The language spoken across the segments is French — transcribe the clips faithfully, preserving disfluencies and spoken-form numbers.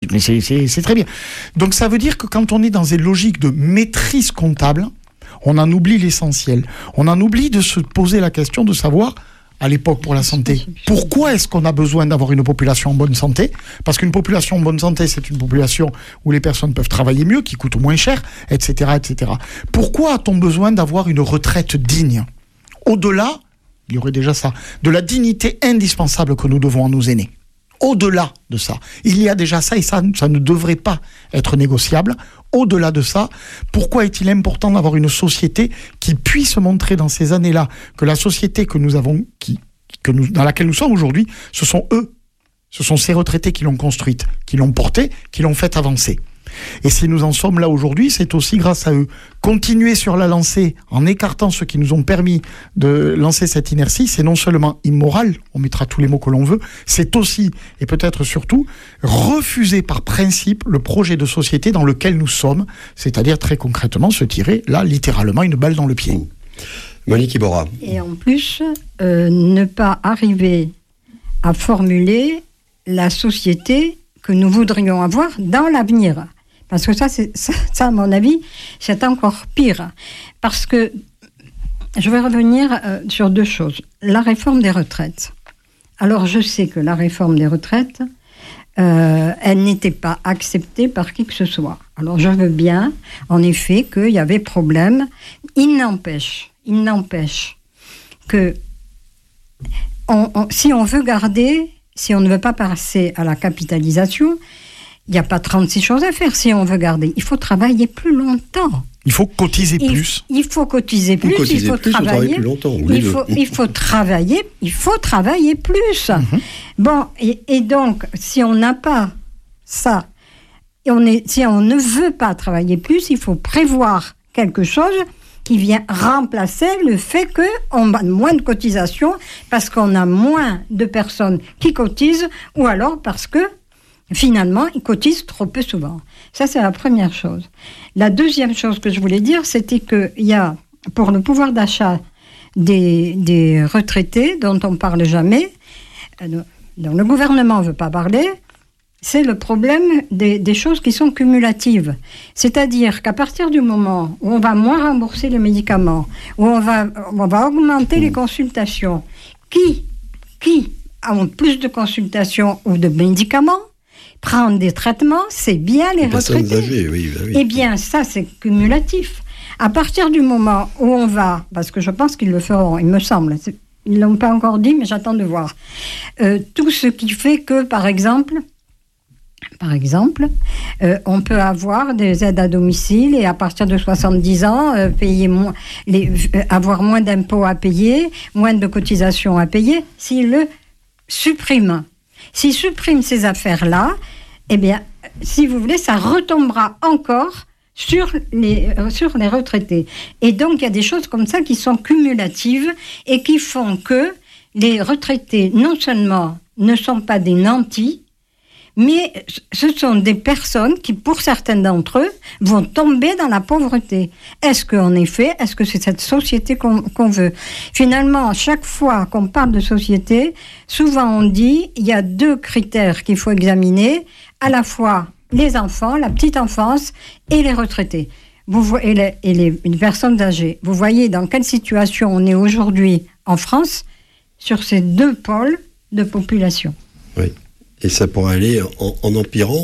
mais c'est, c'est, c'est très bien. Donc ça veut dire que quand on est dans une logique de maîtrise comptable, on en oublie l'essentiel. On en oublie de se poser la question de savoir, à l'époque pour la santé, pourquoi est-ce qu'on a besoin d'avoir une population en bonne santé ? Parce qu'une population en bonne santé, c'est une population où les personnes peuvent travailler mieux, qui coûtent moins cher, et cetera, et cetera. Pourquoi a-t-on besoin d'avoir une retraite digne ? Au-delà, il y aurait déjà ça, de la dignité indispensable que nous devons à nos aînés. Au-delà de ça, il y a déjà ça et ça, ça ne devrait pas être négociable. Au-delà de ça, pourquoi est-il important d'avoir une société qui puisse montrer dans ces années-là que la société que nous avons, qui, que nous, dans laquelle nous sommes aujourd'hui, ce sont eux, ce sont ces retraités qui l'ont construite, qui l'ont portée, qui l'ont fait avancer. Et si nous en sommes là aujourd'hui, c'est aussi grâce à eux. Continuer sur la lancée en écartant ceux qui nous ont permis de lancer cette inertie, c'est non seulement immoral, on mettra tous les mots que l'on veut, c'est aussi, et peut-être surtout, refuser par principe le projet de société dans lequel nous sommes, c'est-à-dire très concrètement se tirer, là, littéralement, une balle dans le pied. Monique Iborra. Et en plus, euh, ne pas arriver à formuler la société que nous voudrions avoir dans l'avenir. Parce que ça, c'est, ça, ça, à mon avis, c'est encore pire. Parce que, je vais revenir euh, sur deux choses. La réforme des retraites. Alors, je sais que la réforme des retraites, euh, elle n'était pas acceptée par qui que ce soit. Alors, je veux bien, en effet, qu'il y avait problème. Il n'empêche, il n'empêche que on, on, si on veut garder, si on ne veut pas passer à la capitalisation, il n'y a pas trente-six choses à faire si on veut garder. Il faut travailler plus longtemps. Il faut cotiser il, plus. Il faut cotiser plus, cotiser il faut plus, travailler plus longtemps. Oui, il, faut, il faut travailler, il faut travailler plus. Mm-hmm. Bon, et, et donc, si on n'a pas ça, et on est, si on ne veut pas travailler plus, il faut prévoir quelque chose qui vient remplacer le fait qu'on a moins de cotisations parce qu'on a moins de personnes qui cotisent ou alors parce que finalement, ils cotisent trop peu souvent. Ça, c'est la première chose. La deuxième chose que je voulais dire, c'était qu'il y a, pour le pouvoir d'achat des, des retraités, dont on ne parle jamais, dont le gouvernement ne veut pas parler, c'est le problème des, des choses qui sont cumulatives. C'est-à-dire qu'à partir du moment où on va moins rembourser les médicaments, où on va, on va augmenter mmh. les consultations, qui, qui ont plus de consultations ou de médicaments, prendre des traitements, c'est bien les, les retraités. Âgées, oui, bah oui. Eh bien, ça, c'est cumulatif. À partir du moment où on va, parce que je pense qu'ils le feront, il me semble, ils ne l'ont pas encore dit, mais j'attends de voir, euh, tout ce qui fait que, par exemple, par exemple, euh, on peut avoir des aides à domicile et à partir de soixante-dix ans, euh, payer moins, les, euh, avoir moins d'impôts à payer, moins de cotisations à payer, s'ils le suppriment. S'ils suppriment ces affaires-là, eh bien, si vous voulez, ça retombera encore sur les, euh, sur les retraités. Et donc, il y a des choses comme ça qui sont cumulatives et qui font que les retraités, non seulement ne sont pas des nantis, mais ce sont des personnes qui, pour certains d'entre eux, vont tomber dans la pauvreté. Est-ce qu'en effet, est-ce que c'est cette société qu'on, qu'on veut ? Finalement, chaque fois qu'on parle de société, souvent on dit il y a deux critères qu'il faut examiner, à la fois les enfants, la petite enfance et les retraités. Vous, et les, et les, les personnes âgées. Vous voyez dans quelle situation on est aujourd'hui en France sur ces deux pôles de population. Oui. Et ça pourrait aller en, en empirant.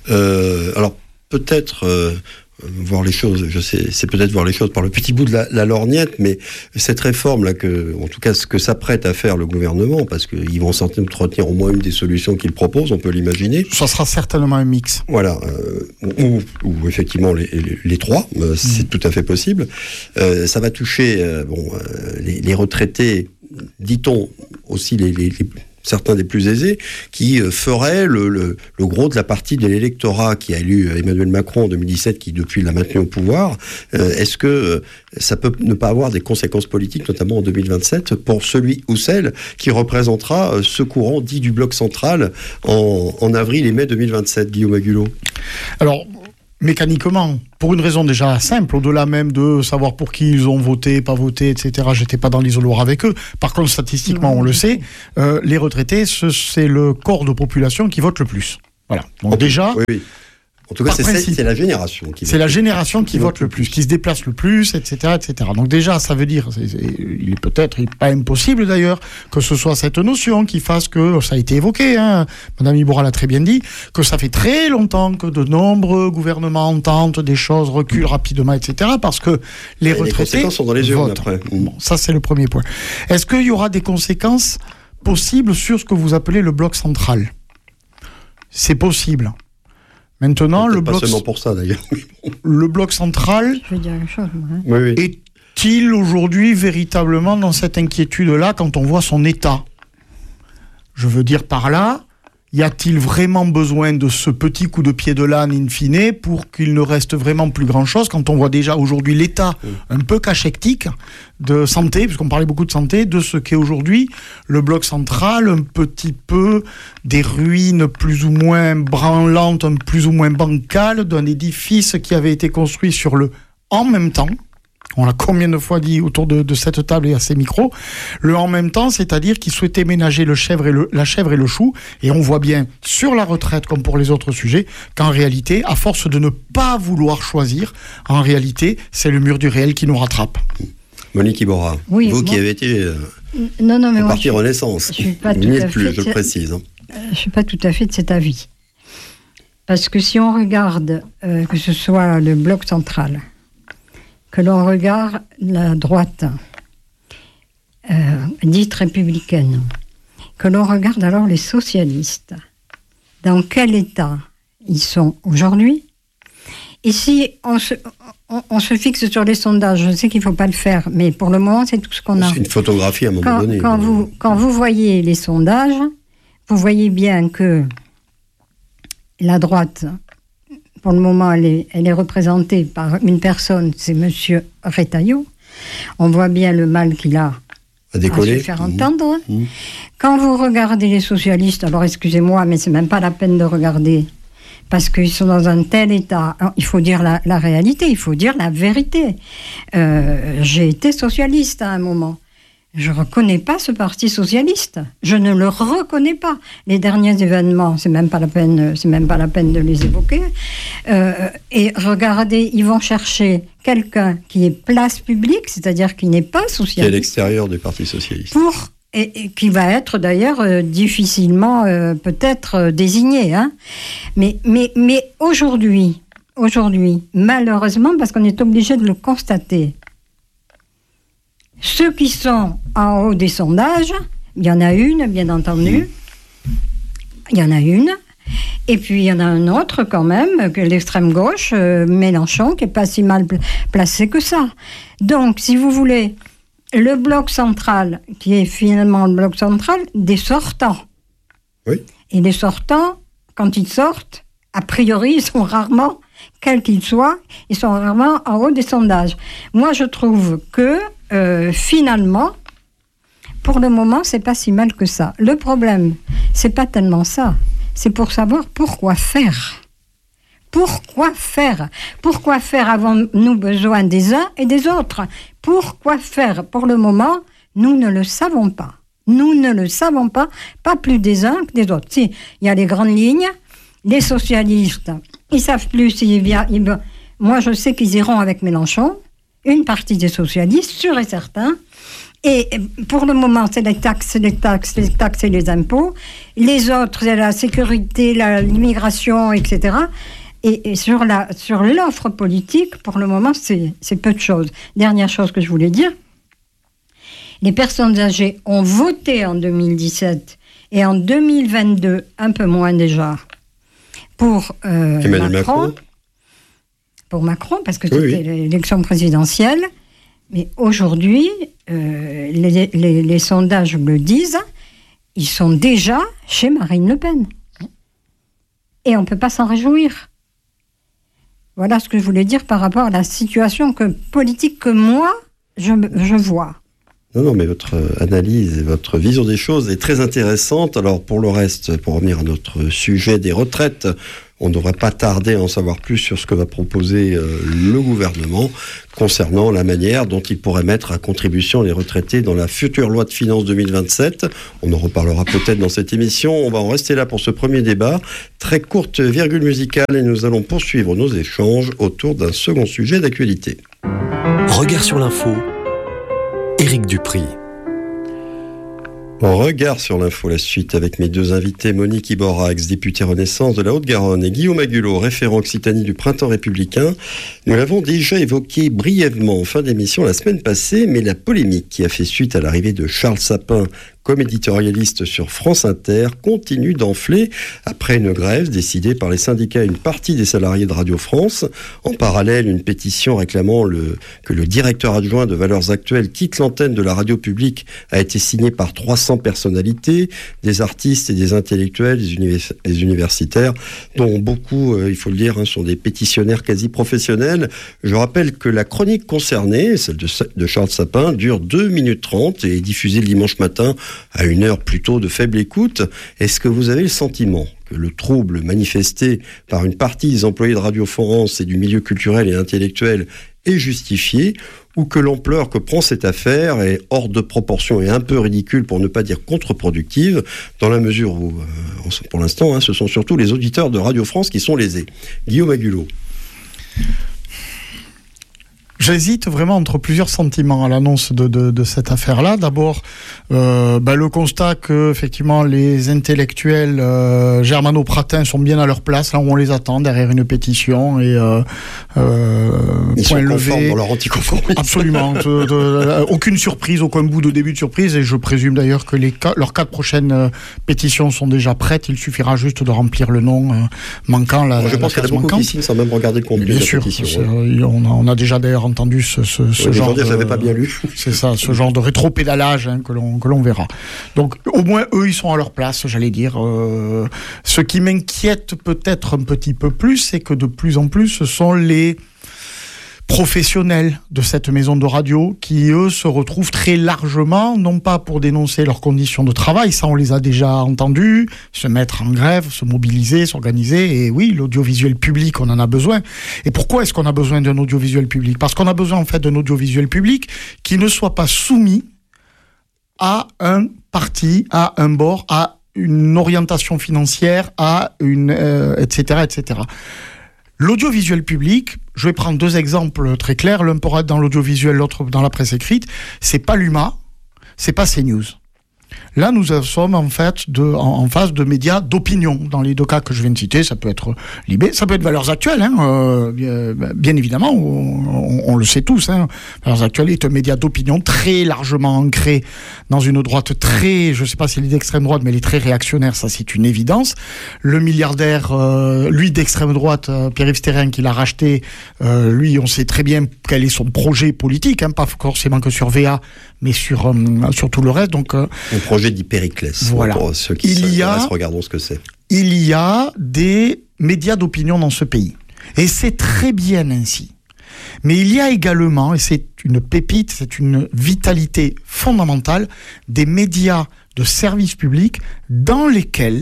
Euh, alors, peut-être euh, voir les choses, je sais, c'est peut-être voir les choses par le petit bout de la, la lorgnette, mais cette réforme-là, que, en tout cas, ce que s'apprête à faire le gouvernement, parce qu'ils vont s'entretenir au moins une des solutions qu'ils proposent, on peut l'imaginer. Ça sera certainement un mix. Voilà. Euh, ou, ou effectivement les, les, les trois, euh, c'est mmh. tout à fait possible. Euh, ça va toucher euh, bon, euh, les, les retraités, dit-on, aussi les... les, les certains des plus aisés, qui euh, feraient le, le, le gros de la partie de l'électorat qui a élu Emmanuel Macron en deux mille dix-sept, qui depuis l'a maintenu au pouvoir. Euh, est-ce que euh, ça peut ne pas avoir des conséquences politiques, notamment en deux mille vingt-sept, pour celui ou celle qui représentera euh, ce courant dit du bloc central en, en avril et mai deux mille vingt-sept, Guillaume Agulot ? Alors, mécaniquement, pour une raison déjà simple, au-delà même de savoir pour qui ils ont voté, pas voté, et cetera. J'étais pas dans l'isoloir avec eux. Par contre, statistiquement, on le sait, euh, les retraités, ce, c'est le corps de population qui vote le plus. Voilà. Donc déjà... Oui, oui. En tout cas, c'est, c'est la génération qui C'est vote la génération qui, qui vote le plus, plus, qui se déplace le plus, et cetera, et cetera. Donc déjà, ça veut dire, c'est, c'est, il est peut-être, il n'est pas impossible d'ailleurs, que ce soit cette notion qui fasse que, ça a été évoqué, hein, Madame Iboura l'a très bien dit, que ça fait très longtemps que de nombreux gouvernements tentent des choses, reculent rapidement, et cetera, parce que les et retraités les conséquences sont dans les urnes après. Bon, ça c'est le premier point. Est-ce qu'il y aura des conséquences possibles sur ce que vous appelez le bloc central ? C'est possible. Maintenant, le pas bloc, seulement pour ça d'ailleurs. Le bloc central Je veux dire quelque chose, moi, hein. oui, oui. est-il aujourd'hui véritablement dans cette inquiétude-là quand on voit son état ? Je veux dire par là, y a-t-il vraiment besoin de ce petit coup de pied de l'âne in fine pour qu'il ne reste vraiment plus grand-chose quand on voit déjà aujourd'hui l'état oui. un peu cachectique de santé, puisqu'on parlait beaucoup de santé, de ce qu'est aujourd'hui le bloc central, un petit peu des ruines plus ou moins branlantes, un plus ou moins bancales d'un édifice qui avait été construit sur le « en même temps ». On l'a combien de fois dit autour de, de cette table et à ces micros. Le en même temps, c'est-à-dire qu'il souhaitait ménager le chèvre et le, la chèvre et le chou. Et on voit bien, sur la retraite comme pour les autres sujets, qu'en réalité, à force de ne pas vouloir choisir, en réalité, c'est le mur du réel qui nous rattrape. Monique Iboura, oui, vous moi, qui avez été euh, non, non, mais au Parti moi, Renaissance, je suis pas tout ni à plus, fait je le précise. Hein. Je ne suis pas tout à fait de cet avis. Parce que si on regarde, euh, que ce soit le bloc central, que l'on regarde la droite, euh, dite républicaine, que l'on regarde alors les socialistes, dans quel état ils sont aujourd'hui. Et si on se, on, on se fixe sur les sondages, je sais qu'il ne faut pas le faire, mais pour le moment, c'est tout ce qu'on a. C'est une photographie à un moment quand, donné. Quand, vous, quand vous voyez les sondages, vous voyez bien que la droite... Pour le moment, elle est, elle est représentée par une personne, c'est M. Retailleau. On voit bien le mal qu'il a à, à se faire entendre. Mmh. Quand vous regardez les socialistes, alors excusez-moi, mais c'est même pas la peine de regarder, parce qu'ils sont dans un tel état. Alors, il faut dire la, la réalité, il faut dire la vérité. Euh, j'ai été socialiste à un moment. Je ne reconnais pas ce parti socialiste. Je ne le reconnais pas. Les derniers événements, c'est même pas la peine, c'est même pas la peine de les évoquer. Euh, et regardez, ils vont chercher quelqu'un qui est place publique, c'est-à-dire qui n'est pas socialiste. Qui est à l'extérieur du Parti socialiste. Pour, et, et qui va être d'ailleurs euh, difficilement euh, peut-être euh, désigné. Hein. Mais, mais, mais aujourd'hui, aujourd'hui, malheureusement, parce qu'on est obligé de le constater, ceux qui sont en haut des sondages, il y en a une, bien entendu. Il y en a une. Et puis, il y en a un autre, quand même, que l'extrême gauche, euh, Mélenchon, qui n'est pas si mal pl- placé que ça. Donc, si vous voulez, le bloc central, qui est finalement le bloc central des sortants. Oui. Et les sortants, quand ils sortent, a priori, ils sont rarement, quels qu'ils soient, ils sont rarement en haut des sondages. Moi, je trouve que Euh, finalement, pour le moment, c'est pas si mal que ça. Le problème, c'est pas tellement ça. C'est pour savoir pourquoi faire. Pourquoi faire ? Pourquoi faire avons-nous besoin des uns et des autres ? Pourquoi faire ? Pour le moment, nous ne le savons pas. Nous ne le savons pas, pas plus des uns que des autres. Si, il y a les grandes lignes, les socialistes, ils savent plus s'ils viennent. Moi, je sais qu'ils iront avec Mélenchon. Une partie des socialistes, sûr et certain. Et pour le moment, c'est les taxes, les taxes, les taxes et les impôts. Les autres, c'est la sécurité, la, l'immigration, et cetera. Et, et sur, la, sur l'offre politique, pour le moment, c'est, c'est peu de choses. Dernière chose que je voulais dire, les personnes âgées ont voté en deux mille dix-sept et en deux mille vingt-deux, un peu moins déjà, pour euh, Macron. Macron. Pour Macron, parce que oui, c'était oui. l'élection présidentielle. Mais aujourd'hui, euh, les, les, les sondages le disent, ils sont déjà chez Marine Le Pen. Et on ne peut pas s'en réjouir. Voilà ce que je voulais dire par rapport à la situation que, politique que moi, je, je vois. Non, non, mais votre analyse et votre vision des choses est très intéressante. Alors, pour le reste, pour revenir à notre sujet des retraites, on ne devrait pas tarder à en savoir plus sur ce que va proposer euh, le gouvernement concernant la manière dont il pourrait mettre à contribution les retraités dans la future loi de finances deux mille vingt-sept. On en reparlera peut-être dans cette émission. On va en rester là pour ce premier débat. Très courte virgule musicale et nous allons poursuivre nos échanges autour d'un second sujet d'actualité. Regard sur l'info, Éric Dupri. On regarde sur l'info la suite avec mes deux invités, Monique Iborax, députée Renaissance de la Haute-Garonne, et Guillaume Agulot, référent Occitanie du Printemps républicain. Nous l'avons déjà évoqué brièvement en fin d'émission la semaine passée, mais la polémique qui a fait suite à l'arrivée de Charles Sapin comme éditorialiste sur France Inter continue d'enfler après une grève décidée par les syndicats et une partie des salariés de Radio France. En parallèle, une pétition réclamant le, que le directeur adjoint de Valeurs Actuelles quitte l'antenne de la radio publique a été signée par trois cents personnalités, des artistes et des intellectuels, des, univers, des universitaires, dont beaucoup, euh, il faut le dire, hein, sont des pétitionnaires quasi professionnels. Je rappelle que la chronique concernée, celle de, de Charles Sapin, dure deux minutes trente et est diffusée le dimanche matin à une heure plutôt de faible écoute. Est-ce que vous avez le sentiment que le trouble manifesté par une partie des employés de Radio France et du milieu culturel et intellectuel est justifié, ou que l'ampleur que prend cette affaire est hors de proportion et un peu ridicule, pour ne pas dire contre-productive, dans la mesure où, euh, pour l'instant, hein, ce sont surtout les auditeurs de Radio France qui sont lésés. Guillaume Agulot. J'hésite vraiment entre plusieurs sentiments à l'annonce de, de, de cette affaire-là. D'abord, euh, bah, le constat que effectivement les intellectuels euh, germano-pratins sont bien à leur place, là où on les attend, derrière une pétition et euh, euh, ils point sont levé. Conformes dans leur anticonformisme. Absolument. de, de, aucune surprise, aucun bout de début de surprise. Et je présume d'ailleurs que les, leurs quatre prochaines euh, pétitions sont déjà prêtes. Il suffira juste de remplir le nom euh, manquant. La, Bon, je la, pense la qu'il y en a beaucoup qui signent sans même regarder le contenu de la sûr, pétition. Ouais. On, a, on a déjà d'ailleurs entendu ce, ce, ce oui, genre de, je l'avais pas bien lu. C'est ça, ce genre de rétropédalage hein, que l'on que l'on verra. Donc au moins eux ils sont à leur place, j'allais dire. Euh, ce qui m'inquiète peut-être un petit peu plus, c'est que de plus en plus ce sont les professionnels de cette maison de radio qui, eux, se retrouvent très largement, non pas pour dénoncer leurs conditions de travail, ça on les a déjà entendus, se mettre en grève, se mobiliser, s'organiser, et oui, l'audiovisuel public, on en a besoin. Et pourquoi est-ce qu'on a besoin d'un audiovisuel public ? Parce qu'on a besoin en fait d'un audiovisuel public qui ne soit pas soumis à un parti, à un bord, à une orientation financière, à une, euh, et cetera, et cetera. L'audiovisuel public, je vais prendre deux exemples très clairs, l'un pourra être dans l'audiovisuel, l'autre dans la presse écrite, c'est pas l'U M A, c'est pas CNews. Là, nous sommes en fait de, en, en phase de médias d'opinion. Dans les deux cas que je viens de citer, ça peut être Libé, ça peut être Valeurs Actuelles, hein, euh, bien, bien évidemment, on, on, on le sait tous. Hein. Valeurs Actuelles est un média d'opinion très largement ancré dans une droite très, je ne sais pas si elle est d'extrême droite, mais elle est très réactionnaire, ça c'est une évidence. Le milliardaire, euh, lui d'extrême droite, euh, Pierre-Yves Stérien, qui l'a racheté, euh, lui, on sait très bien quel est son projet politique, hein, pas forcément que sur V A, mais sur, euh, sur tout le reste. Donc, euh, un projet d'Hypericlès. Voilà. Pour ceux qui il y a, regardons ce que c'est. Il y a des médias d'opinion dans ce pays. Et c'est très bien ainsi. Mais il y a également, et c'est une pépite, c'est une vitalité fondamentale, des médias de service public dans lesquels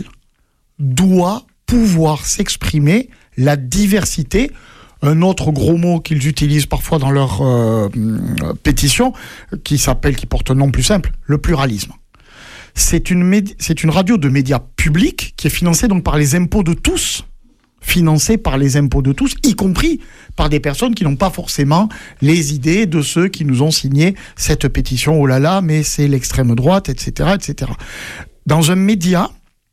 doit pouvoir s'exprimer la diversité. Un autre gros mot qu'ils utilisent parfois dans leur euh, pétition, qui s'appelle, qui porte un nom plus simple, le pluralisme. C'est une, médi- c'est une radio de médias publics qui est financée donc par les impôts de tous, financée par les impôts de tous, y compris par des personnes qui n'ont pas forcément les idées de ceux qui nous ont signé cette pétition. Oh là là, mais c'est l'extrême droite, et cetera, et cetera. Dans un média,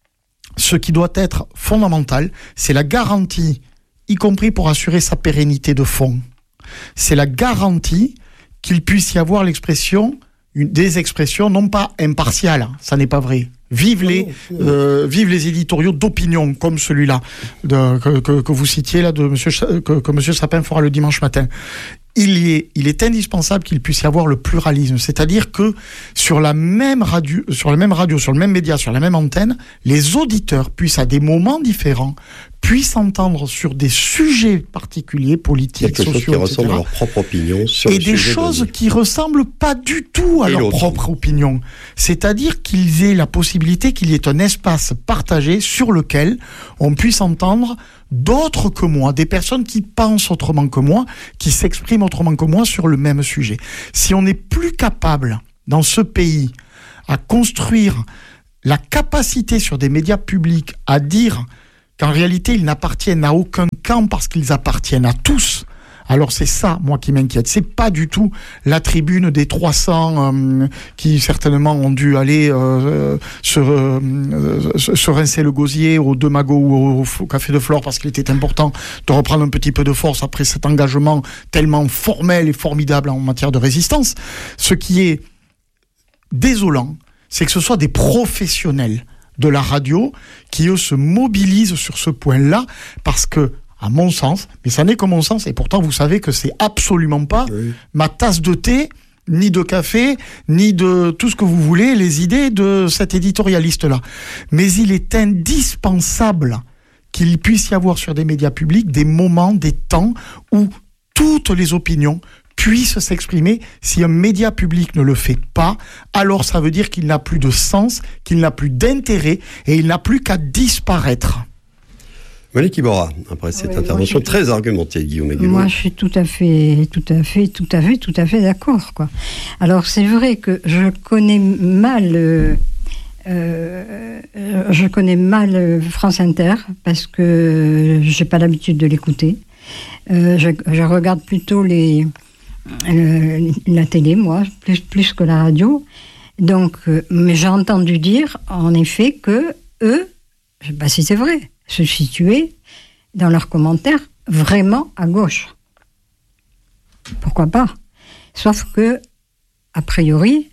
ce qui doit être fondamental, c'est la garantie, y compris pour assurer sa pérennité de fond. C'est la garantie qu'il puisse y avoir l'expression, une, des expressions non pas impartiales, hein, ça n'est pas vrai. Vive les, euh, vive les éditoriaux d'opinion comme celui-là de, que, que, que vous citiez là de Monsieur que, que Monsieur Sapin fera le dimanche matin. Il y est, il est indispensable qu'il puisse y avoir le pluralisme, c'est-à-dire que sur la même radio, sur la même radio, sur le même média, sur la même antenne, les auditeurs puissent à des moments différents puissent entendre sur des sujets particuliers, politiques, quelque sociaux, chose qui ressemble et cetera, à leur propre opinion sur et le des sujet choses donné. qui ressemblent pas du tout à Et leur l'autre. propre opinion. C'est-à-dire qu'ils aient la possibilité qu'il y ait un espace partagé sur lequel on puisse entendre d'autres que moi, des personnes qui pensent autrement que moi, qui s'expriment autrement que moi sur le même sujet. Si on n'est plus capable, dans ce pays, à construire la capacité sur des médias publics à dire qu'en réalité, ils n'appartiennent à aucun camp parce qu'ils appartiennent à tous. Alors c'est ça, moi, qui m'inquiète. C'est pas du tout la tribune des trois cents euh, qui certainement ont dû aller euh, se, euh, se, se rincer le gosier au Deux Magots ou au, au Café de Flore parce qu'il était important de reprendre un petit peu de force après cet engagement tellement formel et formidable en matière de résistance. Ce qui est désolant, c'est que ce soit des professionnels de la radio qui, eux, se mobilisent sur ce point-là parce que, à mon sens, mais ça n'est que mon sens, et pourtant vous savez que c'est absolument pas oui. ma tasse de thé, ni de café, ni de tout ce que vous voulez, les idées de cet éditorialiste-là. Mais il est indispensable qu'il puisse y avoir sur des médias publics des moments, des temps où toutes les opinions puissent s'exprimer. Si un média public ne le fait pas, alors ça veut dire qu'il n'a plus de sens, qu'il n'a plus d'intérêt et il n'a plus qu'à disparaître. Monique Iborra, après cette oui, intervention moi, très argumentée, Guillaume Aiguillon. Moi, je suis tout à fait, tout à fait, tout à fait, tout à fait d'accord, quoi. Alors, c'est vrai que je connais mal, euh, euh, je connais mal France Inter parce que j'ai pas l'habitude de l'écouter. Euh, je, je regarde plutôt les, euh, la télé, moi, plus plus que la radio. Donc, euh, mais j'ai entendu dire, en effet, que eux, je sais pas si c'est vrai, se situer dans leurs commentaires vraiment à gauche. Pourquoi pas ? Sauf que, a priori,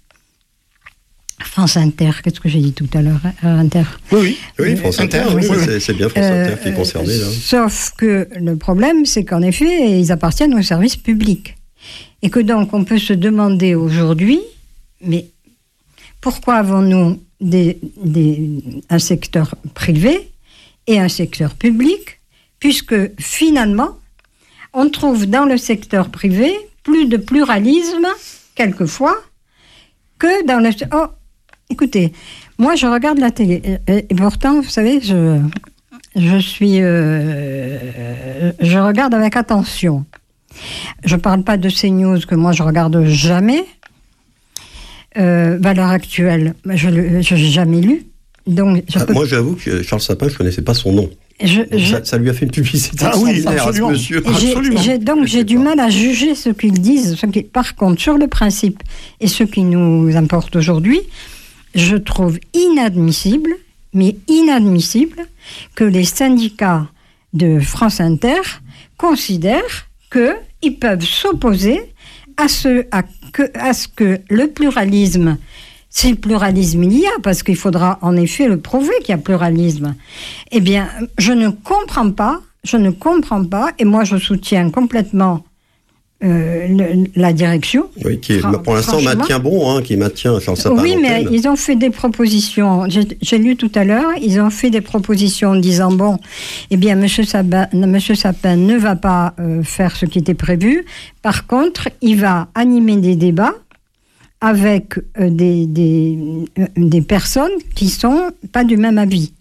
France Inter, qu'est-ce que j'ai dit tout à l'heure, Inter ? Oui, oui, oui France Inter, euh, oui, oui, c'est, c'est bien France Inter euh, qui est concerné là. Sauf que le problème, c'est qu'en effet, ils appartiennent au service public. Et que donc, on peut se demander aujourd'hui, mais pourquoi avons-nous des, des, un secteur privé et un secteur public, puisque finalement, on trouve dans le secteur privé plus de pluralisme, quelquefois, que dans le... Oh, écoutez, moi je regarde la télé, et, et pourtant, vous savez, je, je suis... Euh, je regarde avec attention. Je ne parle pas de CNews, que moi je regarde jamais. Euh, Valeurs Actuelles, je n'ai jamais lu. Donc, ah, peux... Moi, j'avoue que Charles Sapin, je ne connaissais pas son nom. Je, je... Ça, ça lui a fait une publicité ah oui, à ce monsieur. J'ai, j'ai, donc, j'ai du mal à juger ce qu'ils disent. Ce qui, par contre, sur le principe et ce qui nous importe aujourd'hui, je trouve inadmissible, mais inadmissible, que les syndicats de France Inter considèrent qu'ils peuvent s'opposer à ce, à, que, à ce que le pluralisme... Si pluralisme il y a, parce qu'il faudra en effet le prouver qu'il y a pluralisme, eh bien, je ne comprends pas, je ne comprends pas, et moi je soutiens complètement euh, le, la direction. Oui, qui fra- pour l'instant maintient bon, hein, qui maintient Charles Sapin. Oui, mais ils ont fait des propositions, j'ai, j'ai lu tout à l'heure, ils ont fait des propositions en disant, bon, eh bien, Monsieur Sapin, Monsieur Sapin ne va pas euh, faire ce qui était prévu, par contre, il va animer des débats avec euh, des, des, euh, des personnes qui sont pas du même avis.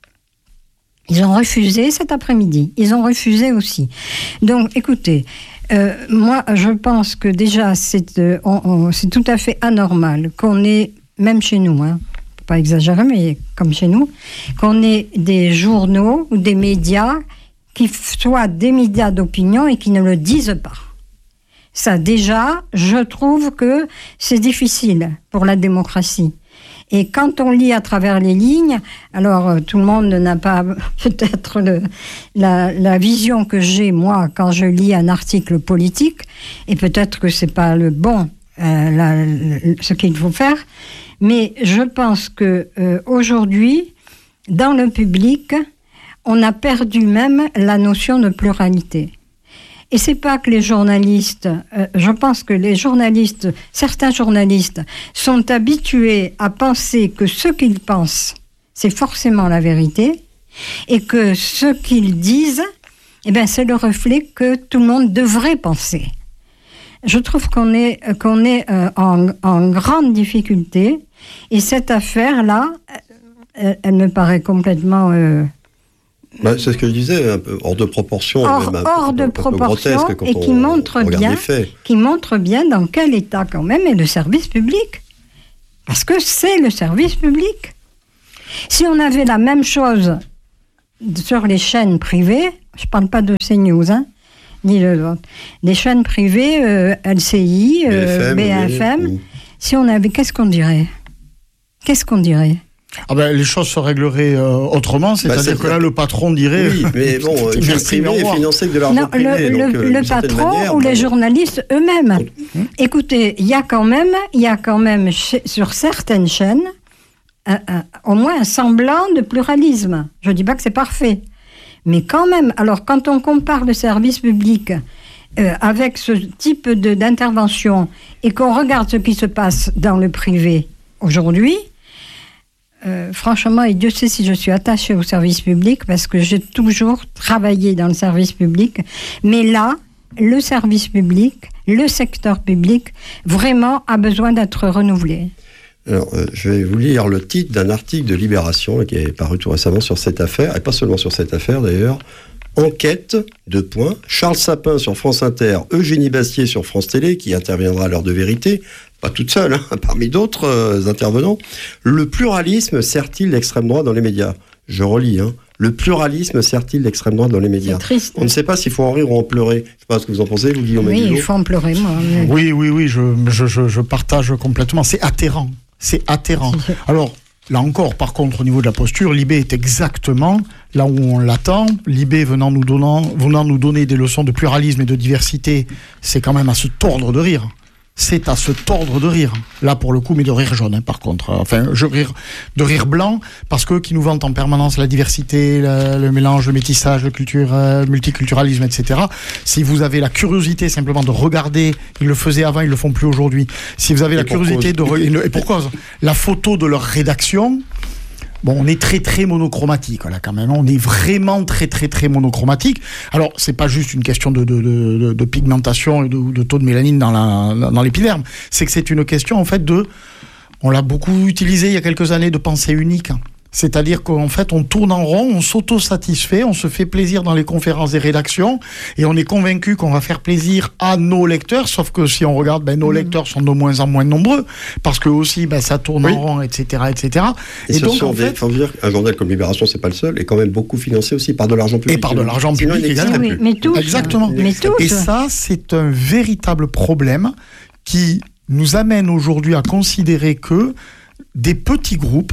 Ils ont refusé cet après-midi. Ils ont refusé aussi. Donc, écoutez, euh, moi, je pense que déjà, c'est, euh, on, on, c'est tout à fait anormal qu'on ait, même chez nous, hein, faut pas exagérer, mais comme chez nous, qu'on ait des journaux ou des médias qui soient des médias d'opinion et qui ne le disent pas. Ça, déjà, je trouve que c'est difficile pour la démocratie. Et quand on lit à travers les lignes, alors euh, tout le monde n'a pas peut-être le, la, la vision que j'ai, moi, quand je lis un article politique, et peut-être que c'est pas le bon, euh, la, le, ce qu'il faut faire, mais je pense que euh, aujourd'hui, dans le public, on a perdu même la notion de pluralité. Et c'est pas que les journalistes, euh, je pense que les journalistes, certains journalistes, sont habitués à penser que ce qu'ils pensent, c'est forcément la vérité, et que ce qu'ils disent, eh ben, c'est le reflet que tout le monde devrait penser. Je trouve qu'on est, qu'on est euh, en, en grande difficulté, et cette affaire-là, elle, elle me paraît complètement... Euh, bah, c'est ce que je disais, un peu hors de proportion, hors, même un hors peu, de un peu proportion, grotesque quand et qui on, montre on bien, qui montre bien dans quel état quand même est le service public. Parce que c'est le service public. Si on avait la même chose sur les chaînes privées, je ne parle pas de CNews, hein, ni le, les chaînes privées, euh, L C I, euh, B F M, oui. Si on avait, qu'est-ce qu'on dirait ? Qu'est-ce qu'on dirait ? Ah ben, les choses se régleraient euh, autrement, c'est-à-dire bah, c'est que là, le patron dirait... Oui, mais bon, une chaîne privée est financée que de l'argent non, privé. Le, donc, le, euh, le patron manière, ou bah, les journalistes eux-mêmes. Hum. Écoutez, il y a quand même, il y a quand même ch- sur certaines chaînes, un, un, au moins un semblant de pluralisme. Je ne dis pas que c'est parfait. Mais quand même, alors quand on compare le service public euh, avec ce type de, d'intervention et qu'on regarde ce qui se passe dans le privé aujourd'hui, Euh, franchement, et Dieu sait si je suis attachée au service public parce que j'ai toujours travaillé dans le service public. Mais là, le service public, le secteur public, vraiment a besoin d'être renouvelé. Alors, euh, je vais vous lire le titre d'un article de Libération là, qui est paru tout récemment sur cette affaire, et pas seulement sur cette affaire d'ailleurs. Enquête, deux points. Charles Sapin sur France Inter, Eugénie Bastier sur France Télé, qui interviendra à l'heure de vérité, pas toute seule, hein, parmi d'autres euh, intervenants. Le pluralisme sert-il l'extrême droite dans les médias ? Je relis, hein. Le pluralisme sert-il l'extrême droite dans les médias ? C'est triste. On ne sait pas s'il faut en rire ou en pleurer. Je ne sais pas ce que vous en pensez, vous, Guillaume Oui, Aguillot. il faut en pleurer, moi. Mais... Oui, oui, oui, je, je, je, je partage complètement. C'est atterrant. C'est atterrant. Alors, là encore, par contre, au niveau de la posture, Libé est exactement là où on l'attend. Libé venant nous, donnant, venant nous donner des leçons de pluralisme et de diversité, c'est quand même à se tordre de rire. C'est à se tordre de rire. Là, pour le coup, mais de rire jaune, hein, par contre. Enfin, je rire, de rire blanc, parce que qui nous vantent en permanence la diversité, le, le mélange, le métissage, le culture, euh, multiculturalisme, et cetera. Si vous avez la curiosité simplement de regarder, ils le faisaient avant, ils le font plus aujourd'hui. Si vous avez et la curiosité cause. de... Re- et pour cause, la photo de leur rédaction... Bon, on est très très monochromatique là quand même. On est vraiment très très très monochromatique. Alors c'est pas juste une question de de de, de pigmentation et de, de taux de mélanine dans la dans l'épiderme. C'est que c'est une question en fait de, on l'a beaucoup utilisé il y a quelques années, de pensée unique. C'est-à-dire qu'en fait, on tourne en rond, on s'auto-satisfait, on se fait plaisir dans les conférences et rédactions, et on est convaincu qu'on va faire plaisir à nos lecteurs, sauf que si on regarde, ben, nos mmh. lecteurs sont de moins en moins nombreux, parce que aussi, ben, ça tourne oui. en rond, et cetera, et cetera. Et, et donc, en fait... Faut dire, un journal comme Libération, c'est pas le seul, est quand même beaucoup financé aussi par de l'argent public. Et par de l'argent public oui, également. Oui, mais tous. Exactement. Mais tous. Et ça, c'est un véritable problème qui nous amène aujourd'hui à considérer que des petits groupes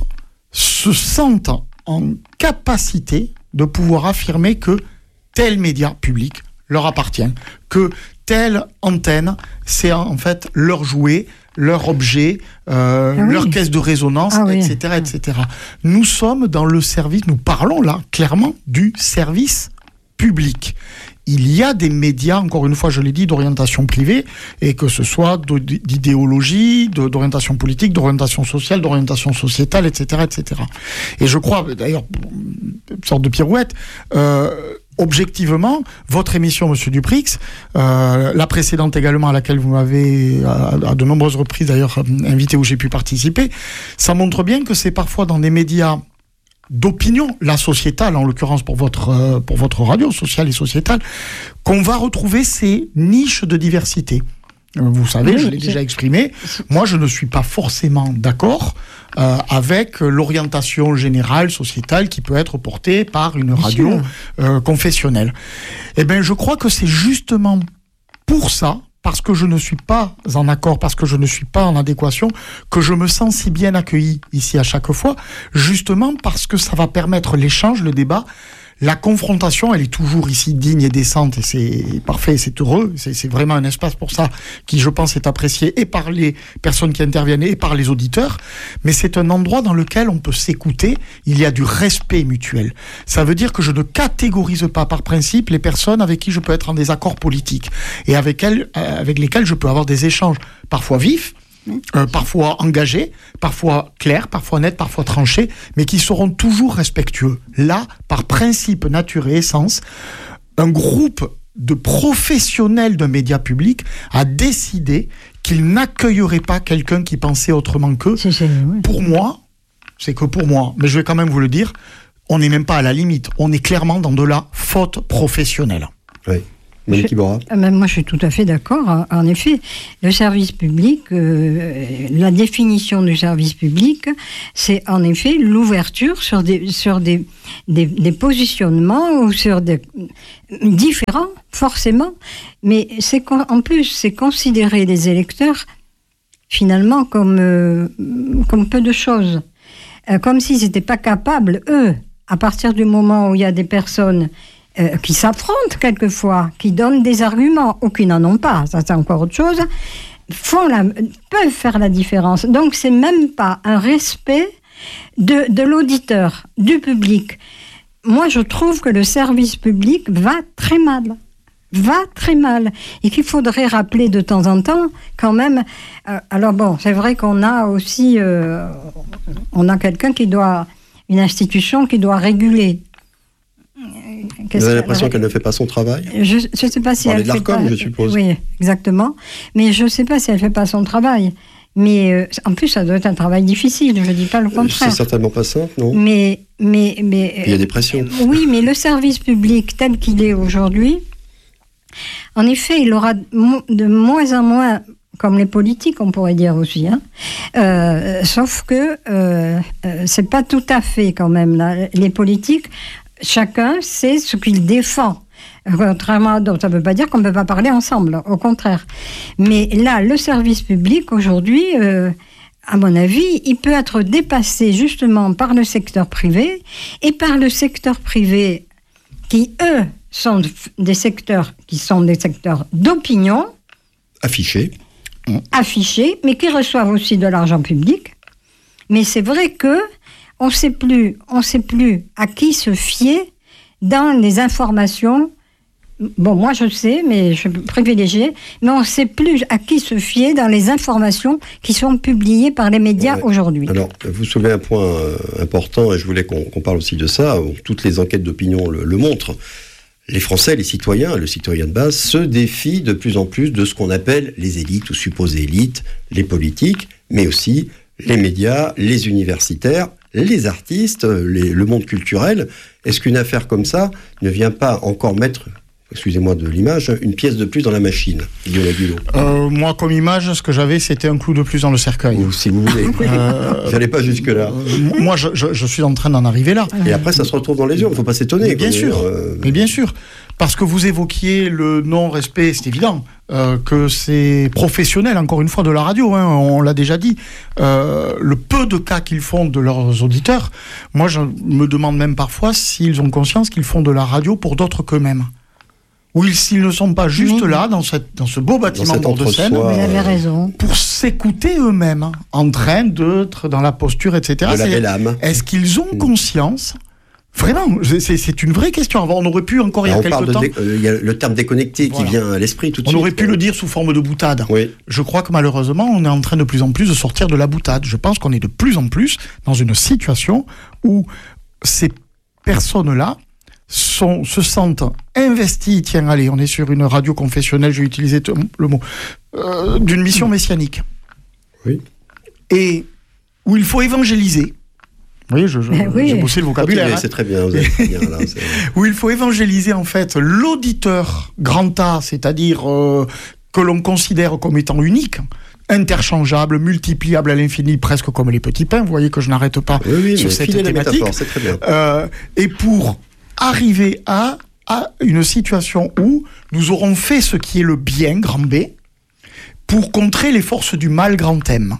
se sentent en capacité de pouvoir affirmer que tel média public leur appartient, que telle antenne, c'est en fait leur jouet, leur objet, euh, ah oui. leur caisse de résonance, ah et cetera, oui. et cetera. Nous sommes dans le service, nous parlons là clairement du service public. Il y a des médias, encore une fois, je l'ai dit, d'orientation privée, et que ce soit d'idéologie, d'orientation politique, d'orientation sociale, d'orientation sociétale, et cetera, et cetera. Et je crois, d'ailleurs, une sorte de pirouette, euh, objectivement, votre émission, Monsieur Duprix, euh, la précédente également, à laquelle vous m'avez, à, à de nombreuses reprises d'ailleurs, invité, où j'ai pu participer, ça montre bien que c'est parfois dans des médias d'opinion, la sociétale, en l'occurrence pour votre, euh, pour votre radio, sociale et sociétale, qu'on va retrouver ces niches de diversité. Vous savez, oui, je l'ai c'est... déjà exprimé, moi je ne suis pas forcément d'accord euh, avec l'orientation générale sociétale qui peut être portée par une radio euh, confessionnelle. Eh bien, je crois que c'est justement pour ça, parce que je ne suis pas en accord, parce que je ne suis pas en adéquation, que je me sens si bien accueilli ici à chaque fois, justement parce que ça va permettre l'échange, le débat. La confrontation, elle est toujours ici digne et décente, et c'est parfait, c'est heureux, c'est, c'est vraiment un espace pour ça, qui je pense est apprécié et par les personnes qui interviennent et par les auditeurs, mais c'est un endroit dans lequel on peut s'écouter, il y a du respect mutuel. Ça veut dire que je ne catégorise pas par principe les personnes avec qui je peux être en désaccord politique, et avec, elles, avec lesquelles je peux avoir des échanges, parfois vifs, euh, parfois engagés, parfois clairs, parfois nets, parfois tranchés, mais qui seront toujours respectueux. Là, par principe, nature et essence, un groupe de professionnels d'un média public a décidé qu'il n'accueillerait pas quelqu'un qui pensait autrement qu'eux. C'est, c'est, oui. Pour moi, c'est que pour moi, mais je vais quand même vous le dire, on n'est même pas à la limite. On est clairement dans de la faute professionnelle. Oui. Monique Iborra. Moi, je suis tout à fait d'accord. En effet, le service public, euh, la définition du service public, c'est en effet l'ouverture sur des, sur des, des, des positionnements ou sur des différents, forcément. Mais c'est en plus, c'est considérer les électeurs finalement comme, euh, comme peu de choses. Euh, comme s'ils n'étaient pas capables, eux, à partir du moment où il y a des personnes Euh, qui s'affrontent quelquefois, qui donnent des arguments ou qui n'en ont pas, ça c'est encore autre chose, font la, peuvent faire la différence. Donc c'est même pas un respect de, de l'auditeur, du public. Moi je trouve que le service public va très mal, va très mal, et qu'il faudrait rappeler de temps en temps quand même. Euh, alors bon, c'est vrai qu'on a aussi, euh, on a quelqu'un qui doit, une institution qui doit réguler. Vous avez l'impression qu'elle ne fait pas son travail ? Je ne sais pas si elle de l'Arcom, fait pas... je suppose. Oui, exactement. Mais je ne sais pas si elle ne fait pas son travail. Mais euh, en plus, ça doit être un travail difficile, je ne dis pas le contraire. C'est certainement pas simple, non ? Mais, mais, mais, il y a des pressions. Euh, oui, mais le service public tel qu'il est aujourd'hui, en effet, il aura de moins en moins, comme les politiques, on pourrait dire aussi, hein, euh, sauf que euh, euh, c'est pas tout à fait quand même, là. Les politiques... Chacun sait ce qu'il défend. Contrairement à d'autres, ça ne veut pas dire qu'on ne peut pas parler ensemble, au contraire. Mais là, le service public, aujourd'hui, euh, à mon avis, il peut être dépassé justement par le secteur privé et par le secteur privé qui, eux, sont des secteurs qui sont des secteurs d'opinion. Affichés. Affichés, mais qui reçoivent aussi de l'argent public. Mais c'est vrai que on ne sait plus, on sait plus à qui se fier dans les informations. Bon, moi je sais, mais je suis privilégiée, mais on ne sait plus à qui se fier dans les informations qui sont publiées par les médias ouais. aujourd'hui. Alors, vous soulevez un point euh, important, et je voulais qu'on, qu'on parle aussi de ça. Toutes les enquêtes d'opinion le, le montrent. Les Français, les citoyens, le citoyen de base, se défient de plus en plus de ce qu'on appelle les élites ou supposées élites, les politiques, mais aussi les médias, les universitaires, les artistes, les, le monde culturel. Est-ce qu'une affaire comme ça ne vient pas encore mettre, excusez-moi de l'image, une pièce de plus dans la machine, euh, Moi, comme image, ce que j'avais, c'était un clou de plus dans le cercueil. Ou si vous voulez. euh, J'allais pas jusque-là. Euh, moi, je, je, je suis en train d'en arriver là. Et après, ça se retrouve dans les urnes. Il ne faut pas s'étonner. Mais bien sûr. Euh... Mais bien sûr. Parce que vous évoquiez le non-respect, c'est évident, euh, que c'est professionnel, encore une fois, de la radio, hein, on l'a déjà dit. Euh, le peu de cas qu'ils font de leurs auditeurs, moi, je me demande même parfois s'ils ont conscience qu'ils font de la radio pour d'autres qu'eux-mêmes. Ou s'ils ne sont pas juste oui. là, dans, cette, dans ce beau bâtiment de scène, vous avez raison, pour s'écouter eux-mêmes, hein, en train d'être dans la posture, et cetera. De la belle âme. Est-ce qu'ils ont conscience ? Vraiment, c'est, c'est une vraie question. On aurait pu encore il y a quelques temps... Il euh, y a le terme déconnecté voilà. qui vient à l'esprit tout de on suite. On aurait pu euh... le dire sous forme de boutade. Oui. Je crois que malheureusement, on est en train de plus en plus de sortir de la boutade. Je pense qu'on est de plus en plus dans une situation où ces personnes-là sont, se sentent investies, tiens, allez, on est sur une radio confessionnelle, je vais utiliser le mot, euh, d'une mission messianique. Oui. Et où il faut évangéliser. Oui, je, je, oui. j'ai bossé le vocabulaire. Okay, hein. C'est très bien, vous avez très bien là. C'est... Où il faut évangéliser en fait l'auditeur grand A, c'est-à-dire euh, que l'on considère comme étant unique, interchangeable, multipliable à l'infini, presque comme les petits pains. Vous voyez que je n'arrête pas oui, oui, sur cette thématique. C'est très bien. Euh, et pour arriver à, à une situation où nous aurons fait ce qui est le bien, grand B, pour contrer les forces du mal, grand M.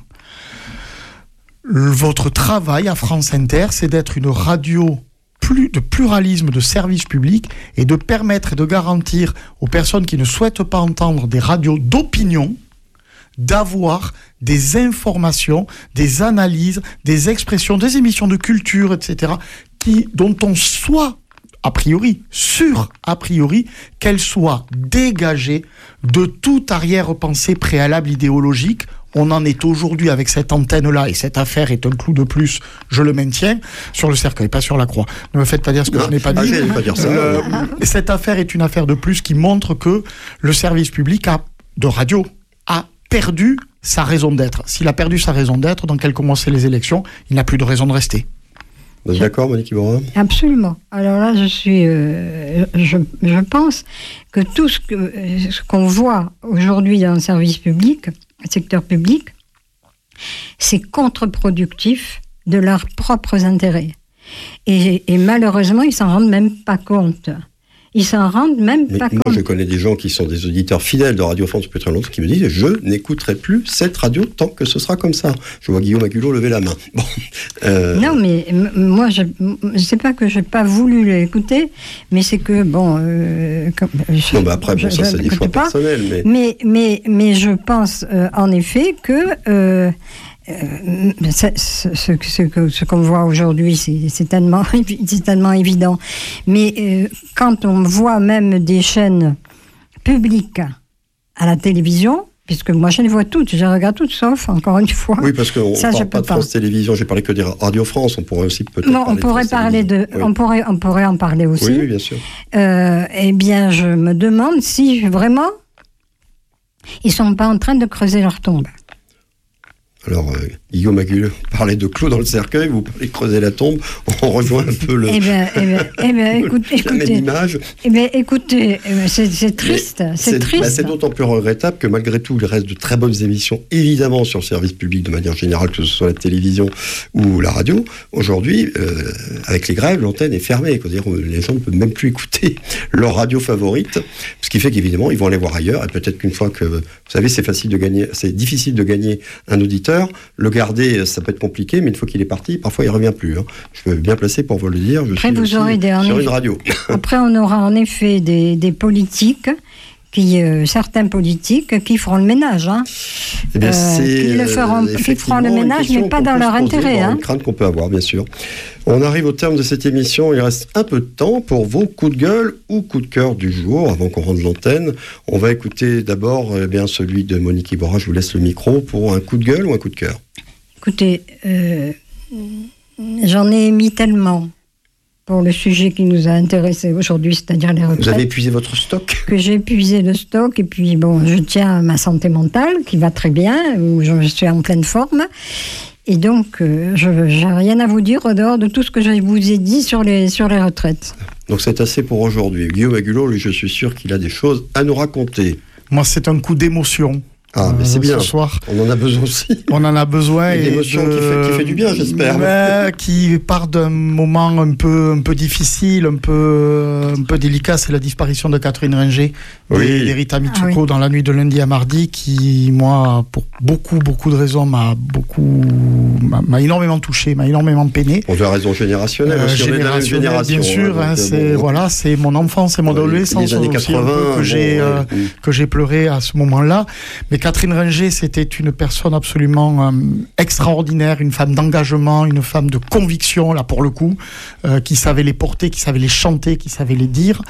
Votre travail à France Inter, c'est d'être une radio plus de pluralisme, de service public, et de permettre et de garantir aux personnes qui ne souhaitent pas entendre des radios d'opinion d'avoir des informations, des analyses, des expressions, des émissions de culture, et cetera, qui, dont on soit a priori, sûr a priori, qu'elles soient dégagées de toute arrière-pensée préalable idéologique. on en est aujourd'hui avec cette antenne-là, et cette affaire est un clou de plus, je le maintiens, sur le cercueil, pas sur la croix. Ne me faites pas dire ce que non, je n'ai pas ah, dit. Je pas dire ça. Euh, cette affaire est une affaire de plus qui montre que le service public a, de radio a perdu sa raison d'être. S'il a perdu sa raison d'être, dans quelques mois c'est les élections, il n'a plus de raison de rester. Vous êtes d'accord, Monique Iborra ? Absolument. Alors là, je suis, euh, je, je pense que tout ce, que, ce qu'on voit aujourd'hui dans le service public, le secteur public, c'est contre-productif de leurs propres intérêts. Et, et malheureusement, ils s'en rendent même pas compte. Ils s'en rendent même Mais pas moi, compte. je connais des gens qui sont des auditeurs fidèles de Radio France depuis très longtemps qui me disent « Je n'écouterai plus cette radio tant que ce sera comme ça. » Je vois Guillaume Agulot lever la main. Bon, euh... Non, mais m- moi, je ne sais pas que je n'ai pas voulu l'écouter, mais c'est que, bon... Euh, comme, je, non, mais après, bon, ça, c'est des choix pas. personnels. Mais... Mais, mais, mais je pense, euh, en effet, que... Euh, Euh, ce, ce, ce, ce, ce qu'on voit aujourd'hui, c'est, c'est, tellement, c'est tellement évident. Mais euh, quand on voit même des chaînes publiques à la télévision, puisque moi je les vois toutes, je les regarde toutes, sauf, encore une fois... Oui, parce qu'on ne parle pas de France pas. Télévisions, j'ai parlé que de Radio France, on pourrait aussi peut-être non, parler on pourrait de parler de, oui. on, pourrait, on pourrait en parler aussi. Oui, oui bien sûr. Euh, eh bien, je me demande si, vraiment, ils ne sont pas en train de creuser leur tombe. Alors, euh, Guillaume Agulot parlait de clous dans le cercueil, vous parlez de creuser la tombe, on rejoint un peu le... Eh bien, eh bien, eh bien écoute, écoutez, eh bien, écoutez c'est, c'est triste, c'est, c'est triste. Bah, c'est d'autant plus regrettable que malgré tout, il reste de très bonnes émissions, évidemment, sur le service public de manière générale, que ce soit la télévision ou la radio. Aujourd'hui, euh, avec les grèves, l'antenne est fermée. C'est-à-dire, les gens ne peuvent même plus écouter leur radio favorite, ce qui fait qu'évidemment, ils vont aller voir ailleurs, et peut-être qu'une fois que... Vous savez, c'est facile de gagner, c'est difficile de gagner un auditeur. Le garder, ça peut être compliqué, mais une fois qu'il est parti, parfois il ne revient plus. Hein. Je suis bien placé pour vous le dire. Je Après, suis vous aurez des, sur effet, une radio. Après, on aura en effet des, des politiques, qui, euh, certains politiques qui feront le ménage. Hein. Eh bien, euh, c'est, qui, le feront, euh, qui feront le ménage, mais pas dans leur intérêt. C'est hein. une crainte qu'on peut avoir, bien sûr. On arrive au terme de cette émission. Il reste un peu de temps pour vos coups de gueule ou coups de cœur du jour, avant qu'on rende l'antenne. On va écouter d'abord eh bien, celui de Monique Iborra. Je vous laisse le micro pour un coup de gueule ou un coup de cœur. Écoutez, euh, j'en ai mis tellement pour le sujet qui nous a intéressés aujourd'hui, c'est-à-dire les retraites. Vous avez épuisé votre stock ? Que j'ai épuisé le stock, et puis bon, je tiens à ma santé mentale, qui va très bien, où je suis en pleine forme. Et donc, euh, je n'ai rien à vous dire en dehors de tout ce que je vous ai dit sur les, sur les retraites. Donc c'est assez pour aujourd'hui. Guillaume Agulot, lui, je suis sûr qu'il a des choses à nous raconter. Moi, c'est un coup d'émotion. Ah, mais c'est bien. Ce soir. On en a besoin aussi. On en a besoin. Une émotion de... qui, fait, qui fait du bien, j'espère. Mais, qui part d'un moment un peu, un peu difficile, un peu, un peu délicat. C'est la disparition de Catherine Ringer, oui. des Rita Mitsuko, ah, oui. dans la nuit de lundi à mardi, qui, moi, pour beaucoup, beaucoup de raisons, m'a beaucoup, m'a, m'a énormément touché, m'a énormément peiné. Pour des raisons générationnelles. Euh, générationnelles, génération, bien sûr. Hein, c'est, bon, voilà, c'est mon enfance et mon adolescence les années quatre-vingts, que j'ai, bon, euh, ouais, oui. que j'ai pleuré à ce moment-là. Mais Catherine Ringer, c'était une personne absolument euh, extraordinaire, une femme d'engagement, une femme de conviction, là pour le coup, euh, qui savait les porter, qui savait les chanter, qui savait les dire.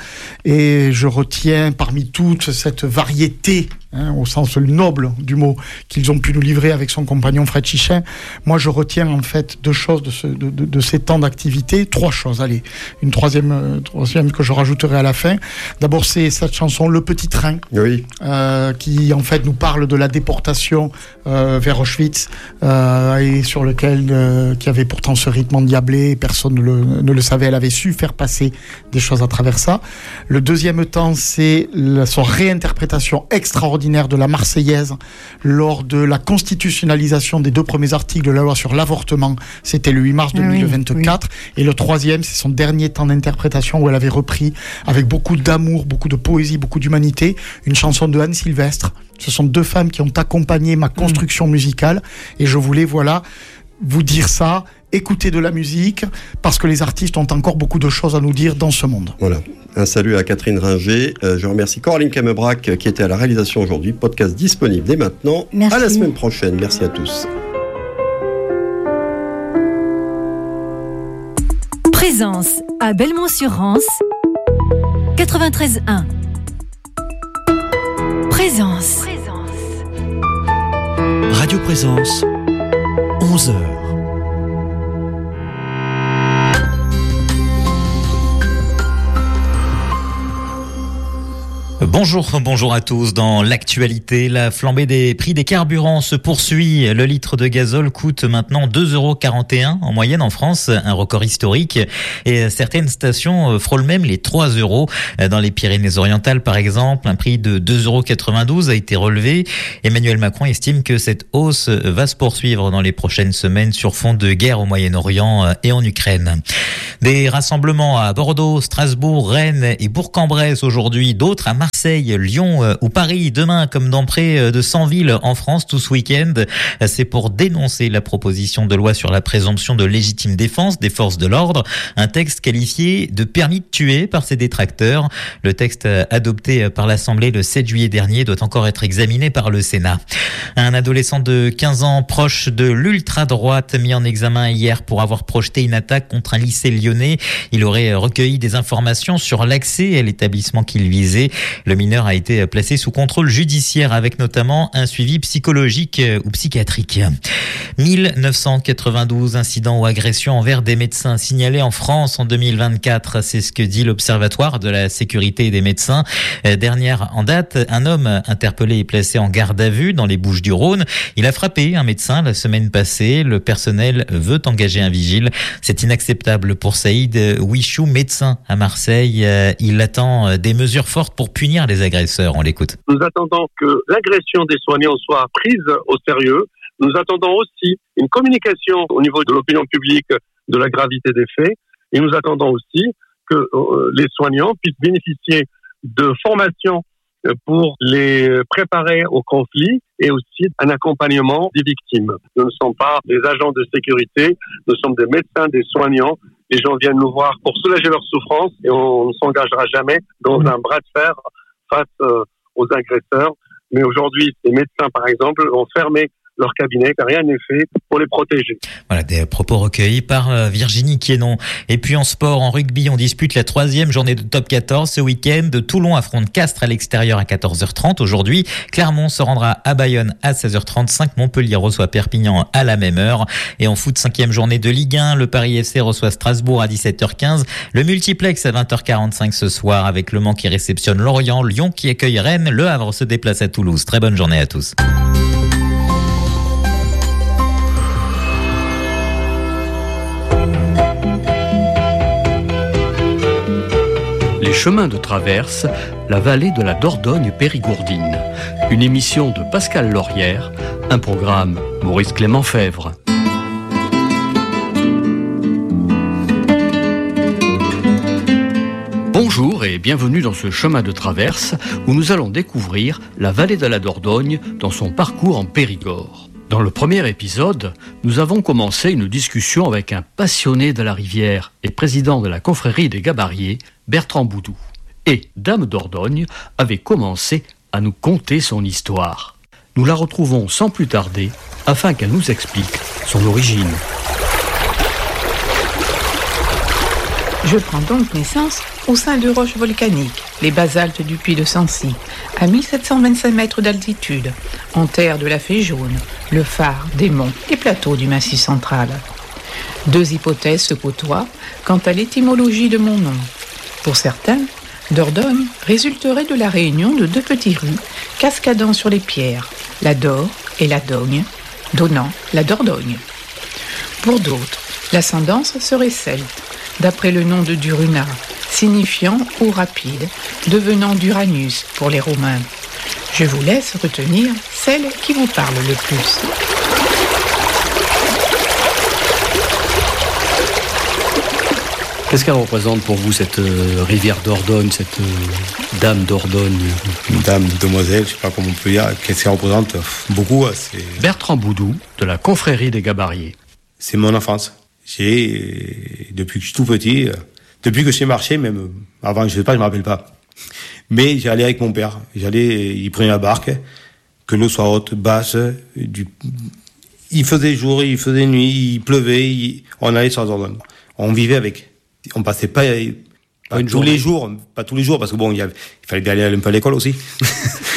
Et je retiens parmi toutes cette variété, hein, au sens noble du mot, qu'ils ont pu nous livrer avec son compagnon Fred Chichin. Moi, je retiens en fait deux choses de, ce, de, de, de ces temps d'activité, trois choses, allez, une troisième, euh, troisième que je rajouterai à la fin. D'abord, c'est cette chanson Le Petit Train, oui. euh, qui en fait nous parle de la déportation euh, vers Auschwitz, euh, et sur lequel, euh, qui avait pourtant ce rythme endiablé, personne ne le, ne le savait, elle avait su faire passer des choses à travers ça. Le deuxième temps, c'est la, son réinterprétation extraordinaire de la Marseillaise lors de la constitutionnalisation des deux premiers articles de la loi sur l'avortement, c'était le huit mars deux mille vingt-quatre, oui, oui. Et le troisième, c'est son dernier temps d'interprétation où elle avait repris avec beaucoup d'amour, beaucoup de poésie, beaucoup d'humanité, une chanson de Anne Sylvestre. Ce sont deux femmes qui ont accompagné ma construction mmh. musicale, et je voulais, voilà, vous dire ça, écouter de la musique, parce que les artistes ont encore beaucoup de choses à nous dire dans ce monde. Voilà, un salut à Catherine Ringer. Euh, je remercie Coraline Camebrac qui était à la réalisation aujourd'hui. Podcast disponible dès maintenant. Merci. À la semaine prochaine. Merci à tous. Présence à Belmont-sur-Rance, quatre-vingt-treize un. Présence. Présence. Radio Présence, onze heures. Bonjour, bonjour à tous. Dans l'actualité, la flambée des prix des carburants se poursuit. Le litre de gazole coûte maintenant deux euros quarante et un en moyenne en France, un record historique. Et certaines stations frôlent même les trois euros. Dans les Pyrénées-Orientales, par exemple, un prix de deux euros quatre-vingt-douze a été relevé. Emmanuel Macron estime que cette hausse va se poursuivre dans les prochaines semaines sur fond de guerre au Moyen-Orient et en Ukraine. Des rassemblements à Bordeaux, Strasbourg, Rennes et Bourg-en-Bresse aujourd'hui, d'autres à Marseille, Lyon ou Paris demain, comme dans près de cent villes en France tout ce week-end. C'est pour dénoncer la proposition de loi sur la présomption de légitime défense des forces de l'ordre, un texte qualifié de permis de tuer par ses détracteurs. Le texte adopté par l'Assemblée le sept juillet dernier doit encore être examiné par le Sénat. Un adolescent de quinze ans proche de l'ultra-droite mis en examen hier pour avoir projeté une attaque contre un lycée lyonnais. Il aurait recueilli des informations sur l'accès à l'établissement qu'il visait. Le mineur a été placé sous contrôle judiciaire avec notamment un suivi psychologique ou psychiatrique. mille neuf cent quatre-vingt-douze incidents ou agressions envers des médecins signalés en France en deux mille vingt-quatre. C'est ce que dit l'Observatoire de la sécurité des médecins. Dernière en date, un homme interpellé et placé en garde à vue dans les Bouches-du-Rhône. Il a frappé un médecin la semaine passée. Le personnel veut engager un vigile. C'est inacceptable pour Saïd Wichou, médecin à Marseille. Il attend des mesures fortes pour punir les agresseurs. On l'écoute. Nous attendons que l'agression des soignants soit prise au sérieux. Nous attendons aussi une communication au niveau de l'opinion publique de la gravité des faits. Et nous attendons aussi que euh, les soignants puissent bénéficier de formations pour les préparer au conflit et aussi un accompagnement des victimes. Nous ne sommes pas des agents de sécurité, nous sommes des médecins, des soignants. Les gens viennent nous voir pour soulager leur souffrance et on ne s'engagera jamais dans un bras de fer face euh, aux agresseurs. Mais aujourd'hui, les médecins, par exemple, ont fermé leur cabinet, car rien n'est fait pour les protéger. Voilà, des propos recueillis par Virginie Quienon. Et puis en sport, en rugby, on dispute la troisième journée de top quatorze ce week-end. Toulon affronte Castres à l'extérieur à quatorze heures trente aujourd'hui. Clermont se rendra à Bayonne à seize heures trente-cinq. Montpellier reçoit Perpignan à la même heure. Et en foot, cinquième journée de Ligue un, le Paris F C reçoit Strasbourg à dix-sept heures quinze. Le multiplex à vingt heures quarante-cinq ce soir avec Le Mans qui réceptionne Lorient, Lyon qui accueille Rennes, Le Havre se déplace à Toulouse. Très bonne journée à tous. Les chemins de traverse, la vallée de la Dordogne périgourdine. Une émission de Pascal Laurière, un programme Maurice Clément Fèvre. Bonjour et bienvenue dans ce chemin de traverse où nous allons découvrir la vallée de la Dordogne dans son parcours en Périgord. Dans le premier épisode, nous avons commencé une discussion avec un passionné de la rivière et président de la confrérie des Gabariers, Bertrand Boudou. Et Dame Dordogne avait commencé à nous conter son histoire. Nous la retrouvons sans plus tarder afin qu'elle nous explique son origine. Je prends donc naissance au sein de roches volcaniques, les basaltes du puits de Sancy, à mille sept cent vingt-cinq mètres d'altitude, en terre de la Fée jaune, le phare, des monts et plateaux du Massif central. Deux hypothèses se côtoient quant à l'étymologie de mon nom. Pour certains, Dordogne résulterait de la réunion de deux petits rues cascadant sur les pierres, la Dor et la Dogne, donnant la Dordogne. Pour d'autres, l'ascendance serait celte, d'après le nom de Duruna, signifiant eau rapide, devenant d'Uranus pour les Romains. Je vous laisse retenir celle qui vous parle le plus. Qu'est-ce qu'elle représente pour vous, cette euh, rivière Dordogne, cette euh, dame Dordogne? Dame, demoiselle, je sais pas comment on peut dire. Qu'est-ce qu'elle représente? Beaucoup. C'est... Bertrand Boudou, de la confrérie des Gabariers. C'est mon enfance. J'ai, depuis que je suis tout petit, depuis que je sais marcher, même avant, je sais pas, je me rappelle pas. Mais j'allais avec mon père. J'allais, il prenait la barque, que l'eau soit haute, basse. Du... Il faisait jour, il faisait nuit, il pleuvait, il... on allait sur la Dordogne. On vivait avec. On passait pas, pas tous journée. les jours, pas tous les jours, parce que bon, il, y avait, il fallait aller un peu à l'école aussi.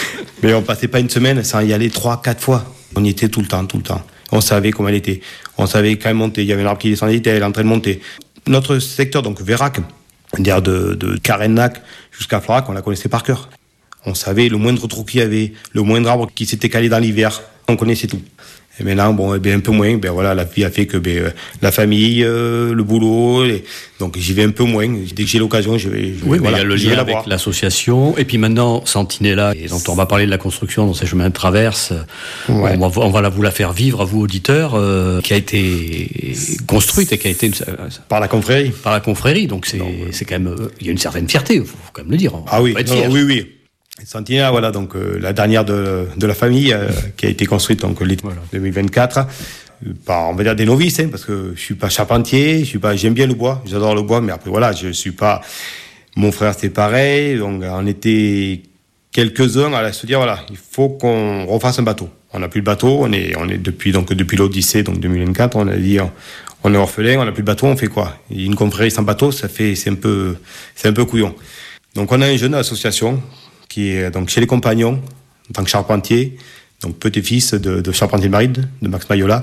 Mais on passait pas une semaine sans y aller trois, quatre fois. On y était tout le temps, tout le temps. On savait comment elle était. On savait quand elle montait. Il y avait un arbre qui descendait, elle est en train de monter. Notre secteur, donc Vérac, c'est-à-dire de, de Carennac jusqu'à Florac, on la connaissait par cœur. On savait le moindre trou qu'il y avait, le moindre arbre qui s'était calé dans l'hiver. On connaissait tout. Et maintenant, bon, eh bien, un peu moins. Ben voilà, la vie a fait que ben, la famille, euh, le boulot, les... donc j'y vais un peu moins. Dès que j'ai l'occasion, je vais. Je oui, vais, mais voilà, il y a le lien avec voir. L'association, et puis maintenant Sentinella, et dont on va parler de la construction dans ces chemins de traverse. Ouais. On va, on va la, vous la faire vivre à vous auditeurs, euh, qui a été construite et qui a été euh, par la confrérie. Par la confrérie, donc c'est, non, ouais. c'est quand même, euh, il y a une certaine fierté, faut, faut quand même le dire. Ah oui, non, oui, oui. Sentinella, voilà, donc euh, la dernière de, de la famille euh, qui a été construite donc l'été voilà. deux mille vingt-quatre euh, par, on va dire, des novices, hein, parce que je suis pas charpentier, je suis pas, j'aime bien le bois, j'adore le bois, mais après voilà, je suis pas. Mon frère c'était pareil, donc on était quelques-uns à se dire voilà, il faut qu'on refasse un bateau. On n'a plus de bateau, on est, on est depuis donc depuis l'Odyssée, donc deux mille vingt-quatre, on a dit on, on est orphelin, on n'a plus de bateau, on fait quoi? Une confrérie sans bateau, ça fait, c'est un peu, c'est un peu couillon. Donc on a une jeune association qui est donc chez les Compagnons, en tant que charpentier, donc petit-fils de, de Charpentier de Maride, de Max Mayola,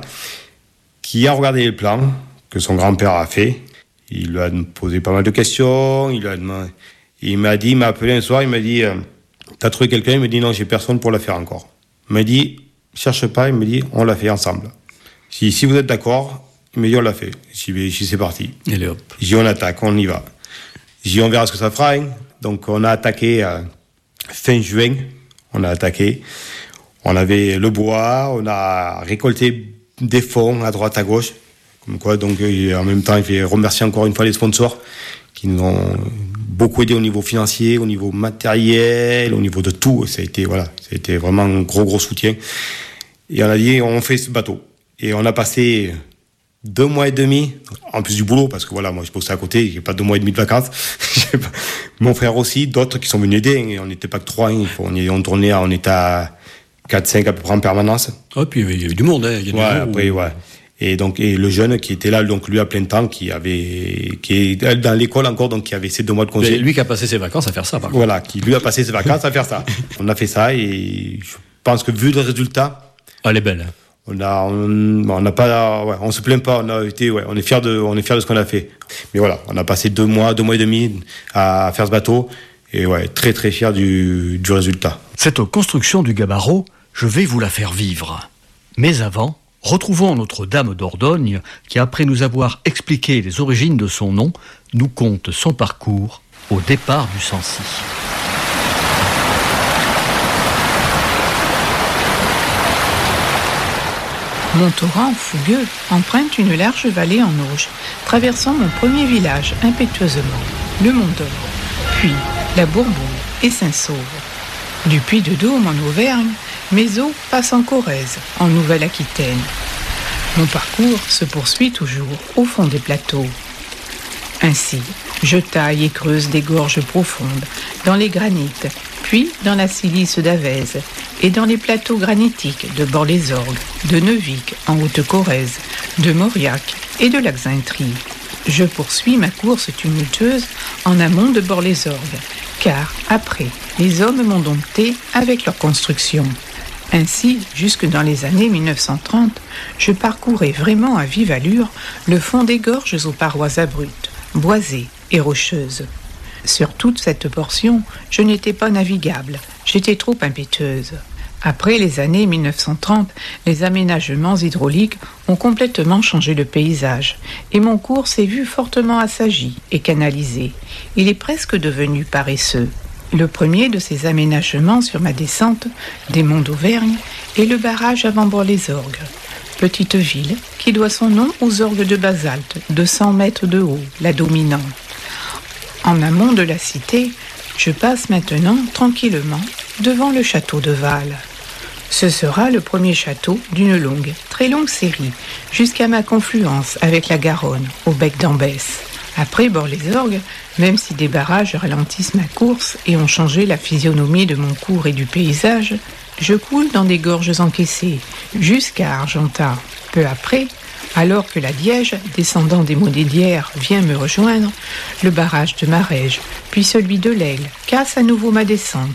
qui a regardé les plans que son grand-père a fait. Il lui a posé pas mal de questions, il, a demandé, il m'a dit, il m'a appelé un soir, il m'a dit, t'as trouvé quelqu'un? Il m'a dit, non, j'ai personne pour la faire encore. Il m'a dit, cherche pas, il m'a dit, on l'a fait ensemble. Si, si vous êtes d'accord, il m'a dit, on l'a fait. J'ai dit, c'est parti. Et hop. J'ai dit, on attaque, on y va. J'ai dit, on verra ce que ça fera. Hein. Donc, on a attaqué... Euh, fin juin, on a attaqué. On avait le bois, on a récolté des fonds à droite, à gauche. Comme quoi, donc, en même temps, je vais remercier encore une fois les sponsors qui nous ont beaucoup aidé au niveau financier, au niveau matériel, au niveau de tout. Ça a été, voilà, ça a été vraiment un gros, gros soutien. Et on a dit, on fait ce bateau. Et on a passé deux mois et demi, en plus du boulot, parce que voilà, moi je bossais à côté, j'ai pas deux mois et demi de vacances. Mon frère aussi, d'autres qui sont venus aider, et on n'était pas que trois, hein. on, on tournait, on était à quatre cinq à peu près en permanence. Ah, puis il y avait du monde, hein. Il y a du ouais, monde après, où... ouais. Et donc, et le jeune qui était là, donc lui à plein temps, qui avait, qui est dans l'école encore, donc qui avait ses deux mois de congé. Mais lui qui a passé ses vacances à faire ça, par contre. Voilà, qui lui a passé ses vacances à faire ça. On a fait ça, et je pense que vu le résultat. Elle est belle. On a, on, on n'a pas, ouais, on se plaint pas. On a été, ouais, on est fiers de, on est fiers de ce qu'on a fait. Mais voilà, on a passé deux mois, deux mois et demi à faire ce bateau, et ouais, très très fiers du, du résultat. Cette construction du Gabarreau, je vais vous la faire vivre. Mais avant, retrouvons Notre-Dame d'Ordogne, qui après nous avoir expliqué les origines de son nom, nous conte son parcours au départ du Sancy. Mon torrent fougueux emprunte une large vallée en auge, traversant mon premier village impétueusement, le Mont d'Or, puis la Bourbouille et Saint-Sauve. Du Puy-de-Dôme en Auvergne, mes eaux passent en Corrèze, en Nouvelle-Aquitaine. Mon parcours se poursuit toujours au fond des plateaux. Ainsi, je taille et creuse des gorges profondes, dans les granites, puis dans la silice d'Avèze, et dans les plateaux granitiques de Bord-les-Orgues, de Neuvic en Haute-Corrèze, de Mauriac et de Laxintrie. Je poursuis ma course tumultueuse en amont de Bord-les-Orgues, car après, les hommes m'ont dompté avec leur construction. Ainsi, jusque dans les années mille neuf cent trente, je parcourais vraiment à vive allure le fond des gorges aux parois abruptes, boisées et rocheuses. Sur toute cette portion, je n'étais pas navigable, j'étais trop impétueuse. Après les années mille neuf cent trente, les aménagements hydrauliques ont complètement changé le paysage et mon cours s'est vu fortement assagi et canalisé. Il est presque devenu paresseux. Le premier de ces aménagements sur ma descente des monts d'Auvergne est le barrage avant Bord-les-Orgues, petite ville qui doit son nom aux orgues de basalte de cent mètres de haut, la dominante. En amont de la cité, je passe maintenant tranquillement devant le château de Val. Ce sera le premier château d'une longue, très longue série, jusqu'à ma confluence avec la Garonne, au bec d'Ambès. Après Bord-les-Orgues, même si des barrages ralentissent ma course et ont changé la physionomie de mon cours et du paysage, je coule dans des gorges encaissées, jusqu'à Argentat. Peu après, alors que la Liège, descendant des Montdidières, vient me rejoindre, le barrage de Marège, puis celui de l'Aigle, casse à nouveau ma descente.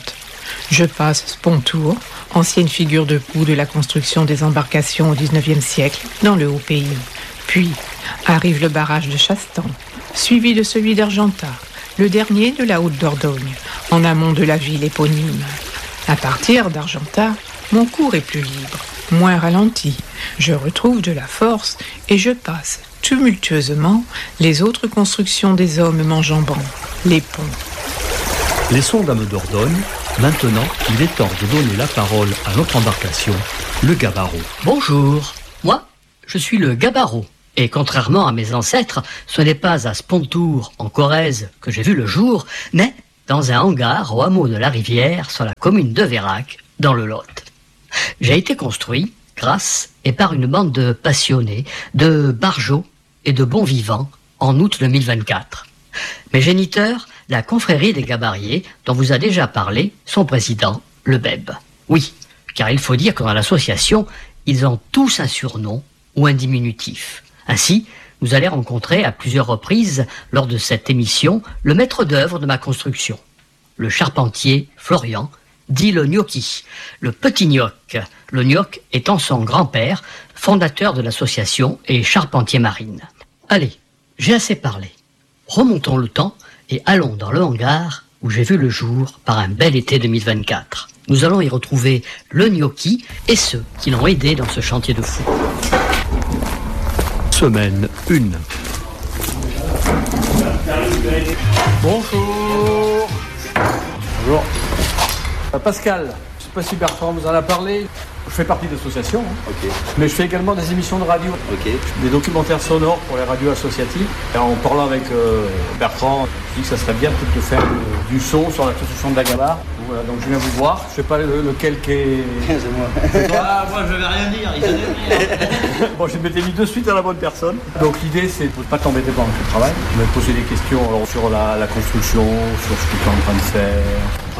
Je passe Spontour, ancienne figure de proue de la construction des embarcations au dix-neuvième siècle dans le Haut-Pays. Puis arrive le barrage de Chastan, suivi de celui d'Argentat, le dernier de la Haute-Dordogne, en amont de la ville éponyme. À partir d'Argentat, mon cours est plus libre, moins ralenti. Je retrouve de la force et je passe tumultueusement les autres constructions des hommes m'enjambant, les ponts. Laissons Dame Dordogne. Maintenant, il est temps de donner la parole à notre embarcation, le Gabarreau. Bonjour, moi, je suis le Gabarreau. Et contrairement à mes ancêtres, ce n'est pas à Spontour, en Corrèze, que j'ai vu le jour, mais dans un hangar au hameau de la Rivière, sur la commune de Vérac, dans le Lot. J'ai été construit grâce et par une bande de passionnés, de barjots et de bons vivants en août deux mille vingt-quatre. Mes géniteurs, la confrérie des Gabariers, dont vous a déjà parlé, son président, le Beb. Oui, car il faut dire que dans l'association, ils ont tous un surnom ou un diminutif. Ainsi, vous allez rencontrer à plusieurs reprises, lors de cette émission, le maître d'œuvre de ma construction, le charpentier Florian, dit le gnocchi, le petit gnoc, le gnoc étant son grand-père, fondateur de l'association et charpentier marine. Allez, j'ai assez parlé. Remontons le temps et allons dans le hangar où j'ai vu le jour par un bel été deux mille vingt-quatre. Nous allons y retrouver le gnocchi et ceux qui l'ont aidé dans ce chantier de fou. Semaine un. Bonjour. Bonjour. Euh, Pascal, je ne sais pas si Bertrand vous en a parlé. Je fais partie de l'association, hein. Okay. Mais je fais également des émissions de radio, okay. Des documentaires sonores pour les radios associatives. Et en parlant avec euh, Bertrand, je dis que ça serait bien peut-être de faire euh, du son sur la construction de la Gabar. Voilà, donc je viens vous voir. Je ne sais pas le, lequel qui est. C'est moi. C'est toi. Ah, moi je vais rien dire, il rien. Bon, je m'étais mis de suite à la bonne personne. Donc l'idée c'est de ne pas t'embêter pendant le travail. Je vais te poser des questions alors, sur la, la construction, sur ce que tu es en train de faire.